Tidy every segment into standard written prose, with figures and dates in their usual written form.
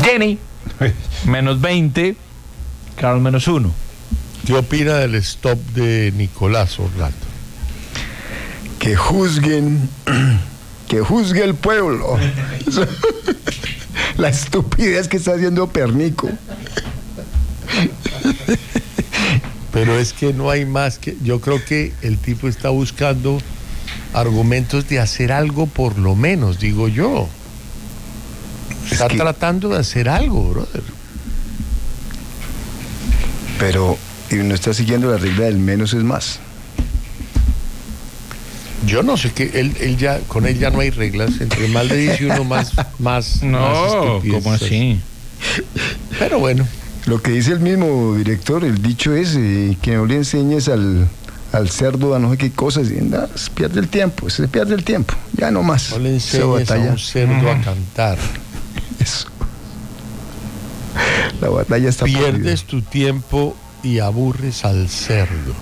Jenny, menos 20. Carol, menos 1. ¿Qué opina del stop de Nicolás Orlando? Que juzguen, que juzgue el pueblo. La estupidez que está haciendo Pernico. Pero es que no hay más que... Yo creo que el tipo está buscando argumentos de hacer algo por lo menos, digo yo. Está tratando de hacer algo, brother. Pero no está siguiendo la regla del menos es más. Yo no sé qué, él ya, con él ya no hay reglas, entre más le dice uno más No, ¿cómo así? Pero bueno. Lo que dice el mismo director, el dicho es que no le enseñes al cerdo a no sé qué cosas, se pierde el tiempo, se pierde el tiempo, ya no más. No le enseñes a un cerdo a cantar. Eso. La batalla está Pierdes tu tiempo y aburres al cerdo.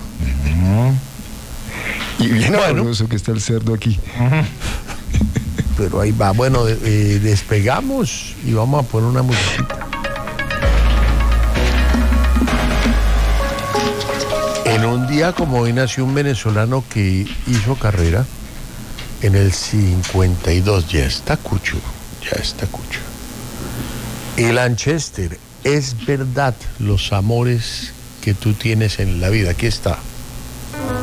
Y bien aburroso que está el cerdo aquí. Pero ahí va. Bueno, despegamos y vamos a poner una musiquita. En un día como hoy nació un venezolano que hizo carrera en el 52. Ya está cucho. El Lanchester, es verdad los amores que tú tienes en la vida. Aquí está.